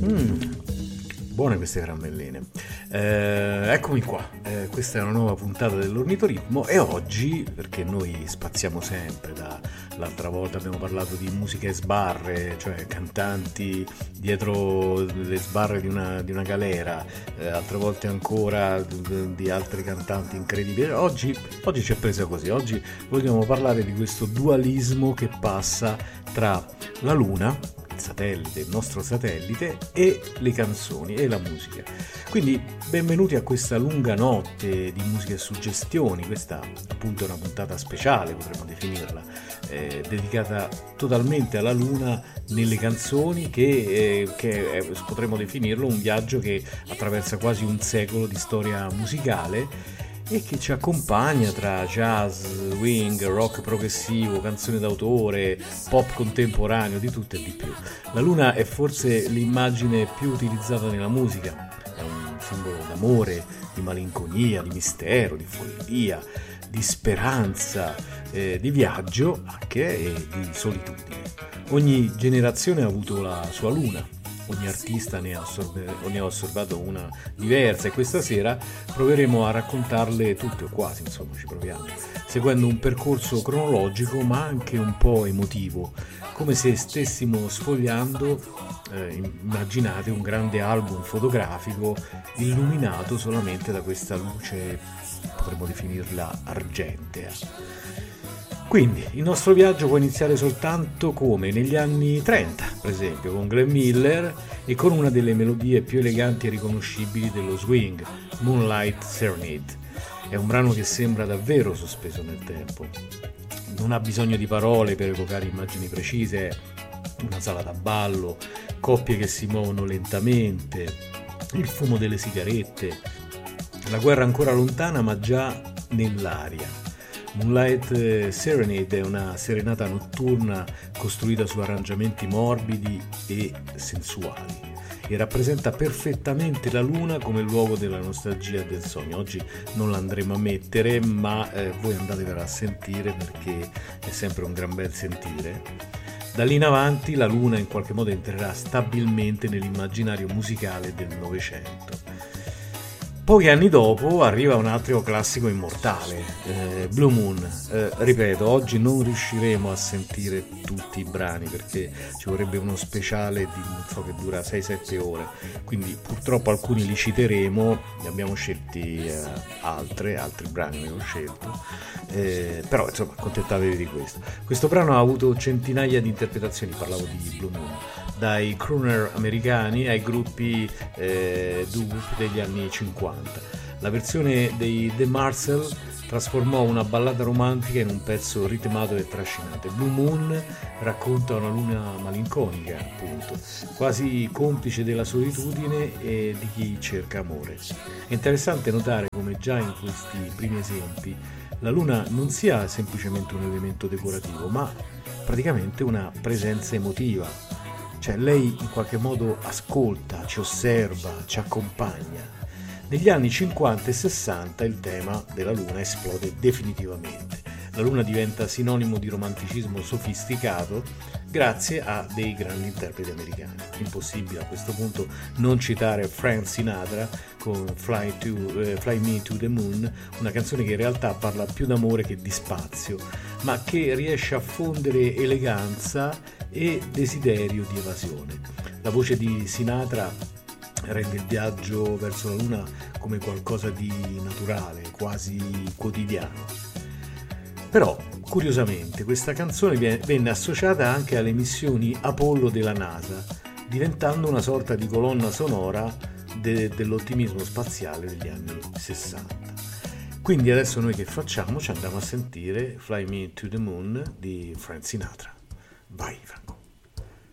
Mm, buone queste caramelline. Eccomi qua. Questa è una nuova puntata dell'Ornitoritmo e oggi, perché noi spaziamo sempre, l'altra volta abbiamo parlato di musica e sbarre, cioè cantanti dietro le sbarre di una galera, altre volte ancora di altri cantanti incredibili. Oggi ci è presa così. Oggi vogliamo parlare di questo dualismo che passa tra la Luna, satellite, il nostro satellite, e le canzoni e la musica. Quindi benvenuti a questa lunga notte di musica e suggestioni. Questa appunto è una puntata speciale, potremmo definirla, dedicata totalmente alla Luna nelle canzoni, potremmo definirlo un viaggio che attraversa quasi un secolo di storia musicale e che ci accompagna tra jazz, swing, rock progressivo, canzone d'autore, pop contemporaneo, di tutto e di più. La Luna è forse l'immagine più utilizzata nella musica, è un simbolo d'amore, di malinconia, di mistero, di follia, di speranza, di viaggio anche e di solitudine. Ogni generazione ha avuto la sua Luna. Ogni artista ne ha osservato una diversa e questa sera proveremo a raccontarle tutte o quasi, insomma ci proviamo, seguendo un percorso cronologico ma anche un po' emotivo, come se stessimo sfogliando, immaginate, un grande album fotografico illuminato solamente da questa luce, potremmo definirla argentea. Quindi il nostro viaggio può iniziare soltanto come negli anni 30, per esempio, con Glenn Miller e con una delle melodie più eleganti e riconoscibili dello swing, Moonlight Serenade. È un brano che sembra davvero sospeso nel tempo. Non ha bisogno di parole per evocare immagini precise, una sala da ballo, coppie che si muovono lentamente, il fumo delle sigarette, la guerra ancora lontana ma già nell'aria. Moonlight Serenade è una serenata notturna costruita su arrangiamenti morbidi e sensuali e rappresenta perfettamente la Luna come luogo della nostalgia e del sogno. Oggi non l'andremo a mettere, ma voi andatevela a sentire perché è sempre un gran bel sentire. Da lì in avanti la Luna in qualche modo entrerà stabilmente nell'immaginario musicale del Novecento. Pochi anni dopo arriva un altro classico immortale, Blue Moon. Ripeto, oggi non riusciremo a sentire tutti i brani perché ci vorrebbe uno speciale che dura 6-7 ore, quindi purtroppo alcuni li citeremo, ne abbiamo scelti altri brani abbiamo scelto, però insomma accontentatevi di questo. Questo brano ha avuto centinaia di interpretazioni, parlavo di Blue Moon, dai crooner americani ai gruppi doo-wop degli anni 50. La versione dei The Marcel trasformò una ballata romantica in un pezzo ritmato e trascinante. Blue Moon racconta una luna malinconica, appunto, quasi complice della solitudine e di chi cerca amore. È interessante notare come già in questi primi esempi la luna non sia semplicemente un elemento decorativo, ma praticamente una presenza emotiva. Cioè lei in qualche modo ascolta, ci osserva, ci accompagna. Negli anni 50 e 60 il tema della Luna esplode definitivamente. La Luna diventa sinonimo di romanticismo sofisticato grazie a dei grandi interpreti americani. Impossibile a questo punto non citare Frank Sinatra con Fly Me to the Moon, una canzone che in realtà parla più d'amore che di spazio, ma che riesce a fondere eleganza e desiderio di evasione. La voce di Sinatra rende il viaggio verso la Luna come qualcosa di naturale, quasi quotidiano. Però, curiosamente, questa canzone venne associata anche alle missioni Apollo della NASA, diventando una sorta di colonna sonora dell'ottimismo spaziale degli anni 60. Quindi adesso noi che facciamo? Ci andiamo a sentire Fly Me to the Moon di Frank Sinatra. Vai Franco!